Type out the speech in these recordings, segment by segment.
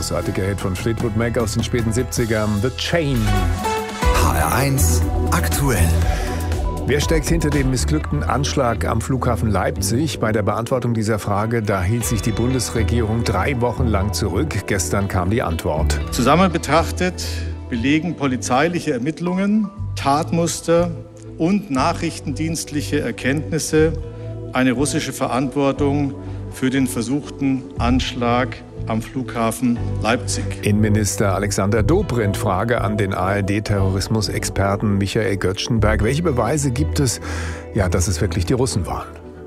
großartiger Hit von Fleetwood Mac aus den späten 70ern, The Chain. HR1 aktuell. Wer steckt hinter dem missglückten Anschlag am Flughafen Leipzig? Bei der Beantwortung dieser Frage, da hielt sich die Bundesregierung 3 Wochen lang zurück. Gestern kam die Antwort. Zusammen betrachtet belegen polizeiliche Ermittlungen, Tatmuster und nachrichtendienstliche Erkenntnisse eine russische Verantwortung für den versuchten Anschlag am Flughafen Leipzig. Innenminister Alexander Dobrindt, Frage an den ARD-Terrorismusexperten Michael Göttschenberg. Welche Beweise gibt es, dass es wirklich die Russen waren?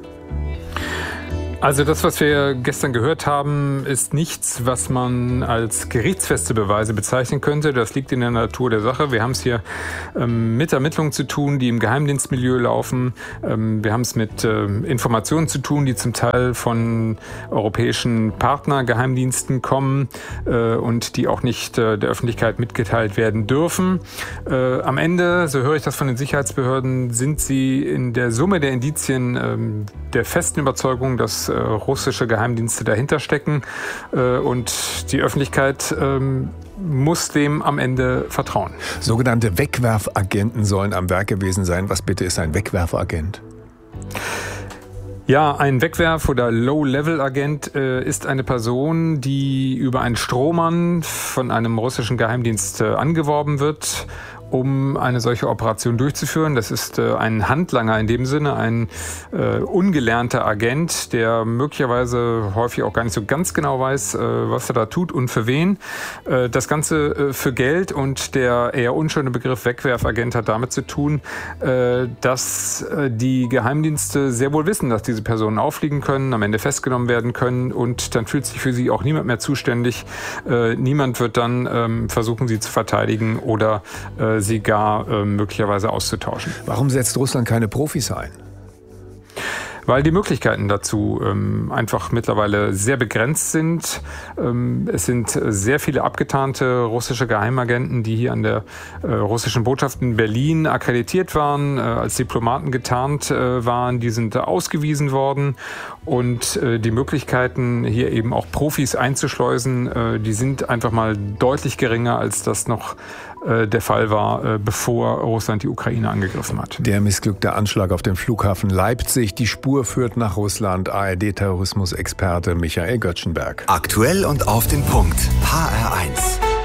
Also das, was wir gestern gehört haben, ist nichts, was man als gerichtsfeste Beweise bezeichnen könnte. Das liegt in der Natur der Sache. Wir haben es hier mit Ermittlungen zu tun, die im Geheimdienstmilieu laufen. Wir haben es mit Informationen zu tun, die zum Teil von europäischen Partnergeheimdiensten kommen und die auch nicht der Öffentlichkeit mitgeteilt werden dürfen. Am Ende, so höre ich das von den Sicherheitsbehörden, sind sie in der Summe der Indizien der festen Überzeugung, dass russische Geheimdienste dahinter stecken und die Öffentlichkeit muss dem am Ende vertrauen. Sogenannte Wegwerfagenten sollen am Werk gewesen sein. Was bitte ist ein Wegwerfagent? Ja, ein Wegwerf- oder Low-Level-Agent ist eine Person, die über einen Strohmann von einem russischen Geheimdienst angeworben wird, um eine solche Operation durchzuführen. Das ist ein Handlanger in dem Sinne, ein ungelernter Agent, der möglicherweise häufig auch gar nicht so ganz genau weiß, was er da tut und für wen. Das Ganze für Geld, und der eher unschöne Begriff Wegwerfagent hat damit zu tun, dass die Geheimdienste sehr wohl wissen, dass diese Personen auffliegen können, am Ende festgenommen werden können, und dann fühlt sich für sie auch niemand mehr zuständig. Niemand wird dann versuchen, sie zu verteidigen oder sie gar möglicherweise auszutauschen. Warum setzt Russland keine Profis ein? Weil die Möglichkeiten dazu einfach mittlerweile sehr begrenzt sind. Es sind sehr viele abgetarnte russische Geheimagenten, die hier an der russischen Botschaft in Berlin akkreditiert waren, als Diplomaten getarnt waren. Die sind ausgewiesen worden, und die Möglichkeiten, hier eben auch Profis einzuschleusen, die sind einfach mal deutlich geringer, als das noch der Fall war, bevor Russland die Ukraine angegriffen hat. Der missglückte Anschlag auf dem Flughafen Leipzig. Die Spur führt nach Russland. ARD-Terrorismusexperte Michael Göttschenberg. Aktuell und auf den Punkt. HR1.